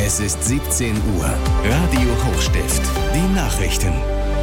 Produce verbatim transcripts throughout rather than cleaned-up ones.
Es ist siebzehn Uhr. Radio Hochstift. Die Nachrichten.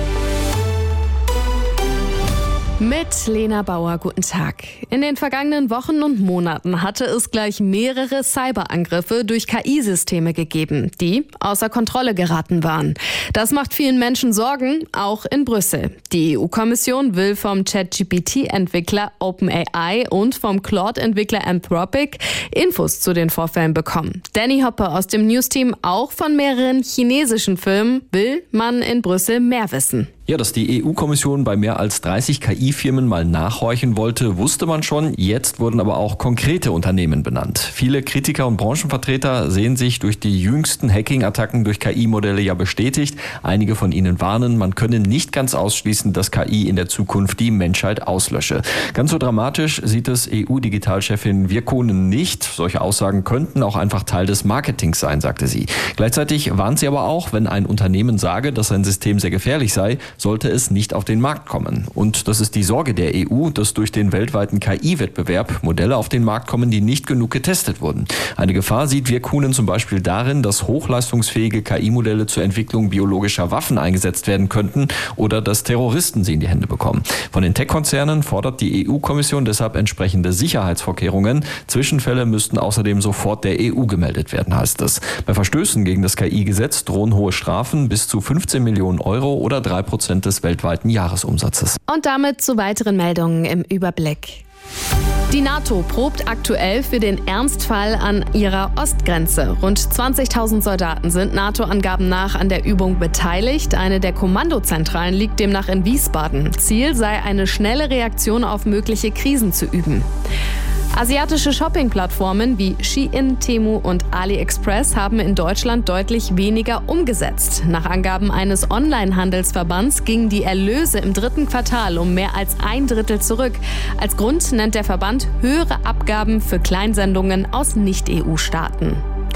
Mit Lena Bauer, guten Tag. In den vergangenen Wochen und Monaten hatte es gleich mehrere Cyberangriffe durch K I-Systeme gegeben, die außer Kontrolle geraten waren. Das macht vielen Menschen Sorgen, auch in Brüssel. Die E U-Kommission will vom ChatGP T-Entwickler OpenAI und vom Claude-Entwickler Anthropic Infos zu den Vorfällen bekommen. Danny Hoppe aus dem News-Team, auch von mehreren chinesischen Firmen, will man in Brüssel mehr wissen. Ja, dass die E U-Kommission bei mehr als dreißig K I-Firmen mal nachhorchen wollte, wusste man schon. Jetzt wurden aber auch konkrete Unternehmen benannt. Viele Kritiker und Branchenvertreter sehen sich durch die jüngsten Hacking-Attacken durch K I-Modelle ja bestätigt. Einige von ihnen warnen, man könne nicht ganz ausschließen, dass K I in der Zukunft die Menschheit auslösche. Ganz so dramatisch sieht es E U-Digitalchefin Virkkunen nicht. Solche Aussagen könnten auch einfach Teil des Marketings sein, sagte sie. Gleichzeitig warnt sie aber auch, wenn ein Unternehmen sage, dass sein System sehr gefährlich sei, sollte es nicht auf den Markt kommen. Und das ist die Sorge der E U, dass durch den weltweiten K I-Wettbewerb Modelle auf den Markt kommen, die nicht genug getestet wurden. Eine Gefahr sieht Virkkunen zum Beispiel darin, dass hochleistungsfähige K I-Modelle zur Entwicklung biologischer Waffen eingesetzt werden könnten oder dass Terroristen sie in die Hände bekommen. Von den Tech-Konzernen fordert die E U-Kommission deshalb entsprechende Sicherheitsvorkehrungen. Zwischenfälle müssten außerdem sofort der E U gemeldet werden, heißt es. Bei Verstößen gegen das K I-Gesetz drohen hohe Strafen bis zu fünfzehn Millionen Euro oder drei Prozent des weltweiten Jahresumsatzes. Und damit zu weiteren Meldungen im Überblick. Die NATO probt aktuell für den Ernstfall an ihrer Ostgrenze. Rund zwanzigtausend Soldaten sind NATO-Angaben nach an der Übung beteiligt. Eine der Kommandozentralen liegt demnach in Wiesbaden. Ziel sei eine schnelle Reaktion auf mögliche Krisen zu üben. Asiatische Shopping-Plattformen wie Shein, Temu und AliExpress haben in Deutschland deutlich weniger umgesetzt. Nach Angaben eines Online-Handelsverbands gingen die Erlöse im dritten Quartal um mehr als ein Drittel zurück. Als Grund nennt der Verband höhere Abgaben für Kleinsendungen aus Nicht-E U-Staaten.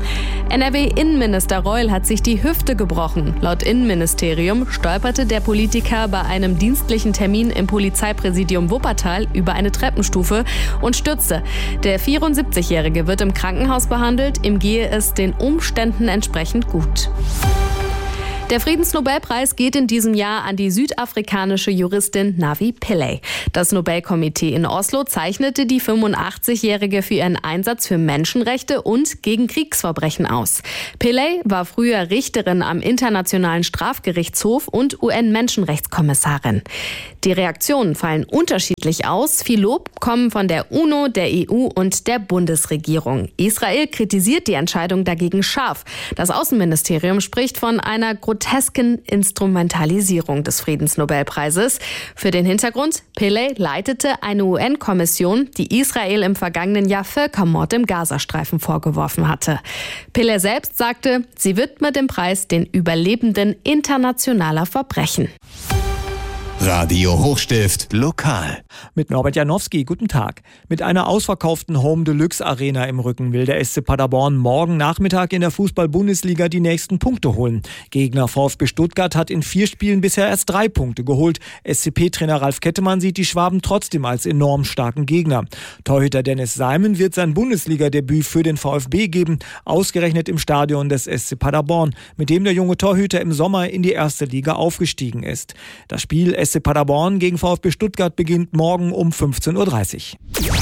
N R W-Innenminister Reul hat sich die Hüfte gebrochen. Laut Innenministerium stolperte der Politiker bei einem dienstlichen Termin im Polizeipräsidium Wuppertal über eine Treppenstufe und stürzte. Der vierundsiebzigjährige wird im Krankenhaus behandelt, ihm gehe es den Umständen entsprechend gut. Der Friedensnobelpreis geht in diesem Jahr an die südafrikanische Juristin Navi Pillay. Das Nobelkomitee in Oslo zeichnete die fünfundachtzigjährige für ihren Einsatz für Menschenrechte und gegen Kriegsverbrechen aus. Pillay war früher Richterin am Internationalen Strafgerichtshof und U N-Menschenrechtskommissarin. Die Reaktionen fallen unterschiedlich aus. Viel Lob kommen von der UNO, der E U und der Bundesregierung. Israel kritisiert die Entscheidung dagegen scharf. Das Außenministerium spricht von einer grotesken Instrumentalisierung des Friedensnobelpreises. Für den Hintergrund, Pillay leitete eine U N-Kommission, die Israel im vergangenen Jahr Völkermord im Gazastreifen vorgeworfen hatte. Pillay selbst sagte, sie widmet den Preis den Überlebenden internationaler Verbrechen. Radio Hochstift lokal. Mit Norbert Janowski, guten Tag. Mit einer ausverkauften Home Deluxe Arena im Rücken will der S C Paderborn morgen Nachmittag in der Fußball-Bundesliga die nächsten Punkte holen. Gegner VfB Stuttgart hat in vier Spielen bisher erst drei Punkte geholt. S C P-Trainer Ralf Kettemann sieht die Schwaben trotzdem als enorm starken Gegner. Torhüter Dennis Seimen wird sein Bundesliga-Debüt für den VfB geben, ausgerechnet im Stadion des S C Paderborn, mit dem der junge Torhüter im Sommer in die erste Liga aufgestiegen ist. Das Spiel S C Paderborn gegen VfB Stuttgart beginnt morgen um fünfzehn Uhr dreißig.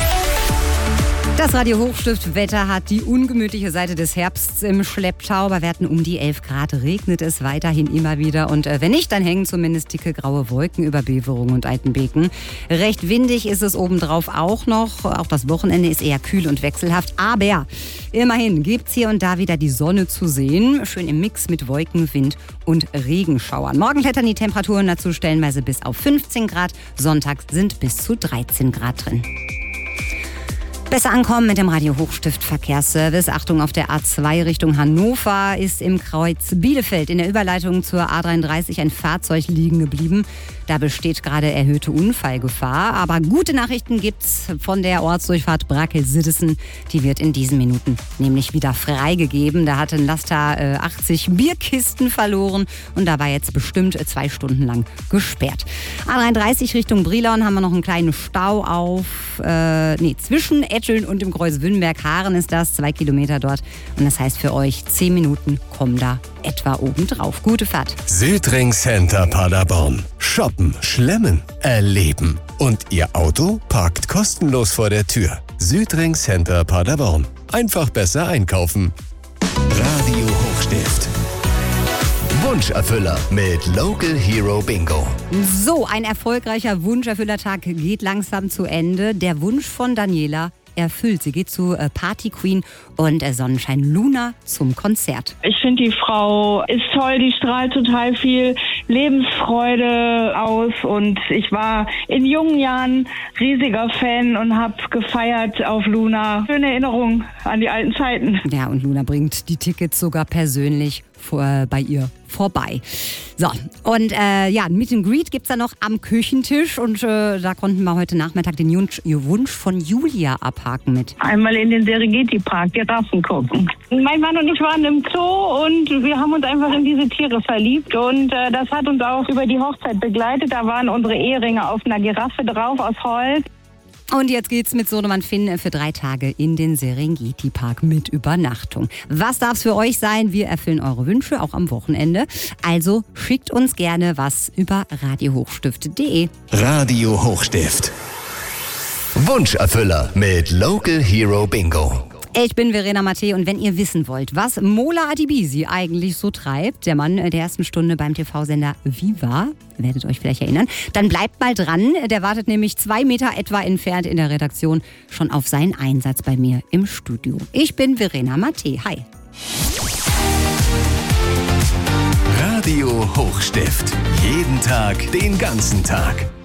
Das Radio Hochstift Wetter hat die ungemütliche Seite des Herbsts im Schlepptau. Bei Werten um die elf Grad regnet es weiterhin immer wieder. Und wenn nicht, dann hängen zumindest dicke graue Wolken über Beverungen und Altenbeken. Recht windig ist es obendrauf auch noch. Auch das Wochenende ist eher kühl und wechselhaft. Aber immerhin gibt's hier und da wieder die Sonne zu sehen. Schön im Mix mit Wolken, Wind und Regenschauern. Morgen klettern die Temperaturen dazu stellenweise bis auf fünfzehn Grad. Sonntag sind bis zu dreizehn Grad drin. Besser ankommen mit dem Radio Hochstift Verkehrsservice. Achtung, auf der A zwei Richtung Hannover ist im Kreuz Bielefeld in der Überleitung zur A dreiunddreißig ein Fahrzeug liegen geblieben. Da besteht gerade erhöhte Unfallgefahr. Aber gute Nachrichten gibt's von der Ortsdurchfahrt Brakel-Siddesen. Die wird in diesen Minuten nämlich wieder freigegeben. Da hatte ein Laster äh, achtzig Bierkisten verloren und da war jetzt bestimmt zwei Stunden lang gesperrt. A dreiunddreißig Richtung Brilon haben wir noch einen kleinen Stau auf, äh, nee, zwischen Etteln und dem Kreuz Wünnberg-Haaren ist das, zwei Kilometer dort. Und das heißt für euch, zehn Minuten kommen da etwa oben drauf. Gute Fahrt. Südring Center Paderborn. Shoppen, schlemmen, erleben. Und Ihr Auto parkt kostenlos vor der Tür. Südring Center Paderborn. Einfach besser einkaufen. Radio Hochstift. Wunscherfüller mit Local Hero Bingo. So, ein erfolgreicher Wunscherfüllertag geht langsam zu Ende. Der Wunsch von Daniela erfüllt. Sie geht zu äh, Party Queen und äh, Sonnenschein Luna zum Konzert. Ich finde, die Frau ist toll, die strahlt total viel Lebensfreude aus und ich war in jungen Jahren riesiger Fan und habe gefeiert auf Luna. Schöne Erinnerung an die alten Zeiten. Ja, und Luna bringt die Tickets sogar persönlich vor, bei ihr vorbei. So, und äh, ja, ein Meet and Greet gibt's da noch am Küchentisch und äh, da konnten wir heute Nachmittag den Wunsch, Wunsch von Julia abhaken mit. Einmal in den Serengeti-Park, Giraffen gucken. Mein Mann und ich waren im Zoo und wir haben uns einfach in diese Tiere verliebt und äh, das hat uns auch über die Hochzeit begleitet. Da waren unsere Eheringe auf einer Giraffe drauf aus Holz. Und jetzt geht's mit Sohnemann Finn für drei Tage in den Serengeti-Park mit Übernachtung. Was darf's für euch sein? Wir erfüllen eure Wünsche, auch am Wochenende. Also schickt uns gerne was über radio hochstift punkt de. Radio Hochstift. Wunscherfüller mit Local Hero Bingo. Ich bin Verena Matthä und wenn ihr wissen wollt, was Mola Adebisi eigentlich so treibt, der Mann der ersten Stunde beim T V-Sender Viva, werdet euch vielleicht erinnern, dann bleibt mal dran. Der wartet nämlich zwei Meter etwa entfernt in der Redaktion schon auf seinen Einsatz bei mir im Studio. Ich bin Verena Matthä. Hi. Radio Hochstift. Jeden Tag, den ganzen Tag.